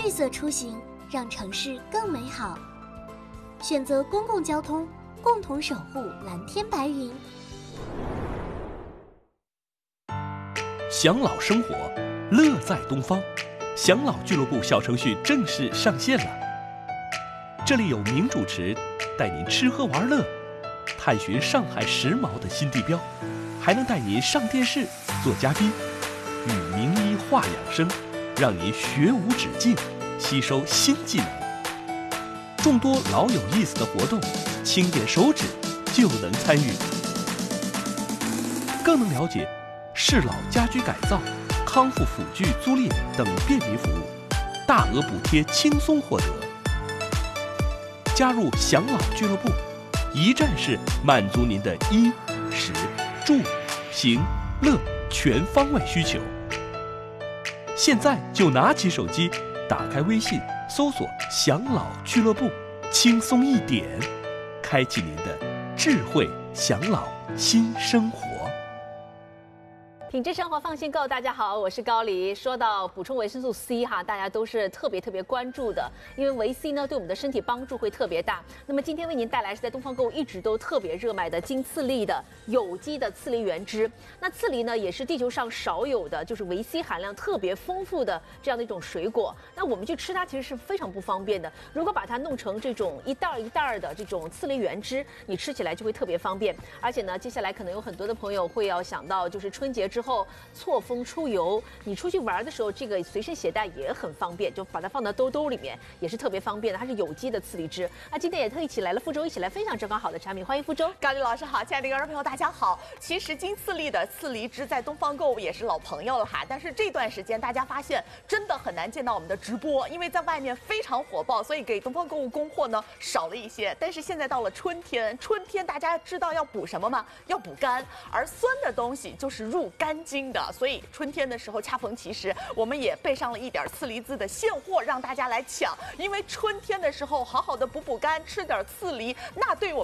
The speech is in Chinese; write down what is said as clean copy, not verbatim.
绿色出行，让城市更美好。选择公共交通，共同守护蓝天白云。 享老生活，乐在东方。享老俱乐部小程序正式上线了。这里有名主持带您吃喝玩乐，探寻上海时髦的新地标，还能带您上电视做嘉宾，与名医话养生，让您学无止境，吸收新技能。众多老有意思的活动，轻点手指就能参与，更能了解适老家居改造、康复辅具租赁等便民服务，大额补贴轻松获得。加入享老俱乐部，一站式满足您的衣、食、住、行、乐全方位需求。现在就拿起手机，打开微信，搜索“享老俱乐部”，轻松一点，开启您的智慧享老新生活。 品质生活放心购，大家好，我是高黎。说到补充维生素 C 哈，大家都是特别关注的，因为维 C 呢对我们的身体帮助会特别大。那么今天为您带来是在东方购物一直都特别热卖的金次粒的有机的次梨原汁。那次梨呢也是地球上少有的就是维 C 含量特别丰富的这样的一种水果。那我们去吃它其实是非常不方便的。如果把它弄成这种一袋一袋的这种次梨原汁，你吃起来就会特别方便。而且呢，接下来可能有很多的朋友会要想到，就是春节之后错峰出游，你出去玩的时候，这个随身携带也很方便，就把它放到兜里面，也是特别方便的。它是有机的次梨汁。那今天也特意请来了傅周，一起来分享这款好的产品。欢迎傅周。 高丽老师好，亲爱的观众朋友大家好。其实金次粒的次梨汁在东方购物也是老朋友了哈，但是这段时间大家发现真的很难见到我们的直播，因为在外面非常火爆，所以给东方购物供货呢少了一些。但是现在到了春天，大家知道要补什么吗？要补肝，而酸的东西就是入肝经的，所以春天的时候恰逢其时，我们也备上了一点次梨汁的现货，让大家来抢。因为春天的时候好好的补肝，吃点次梨，那对我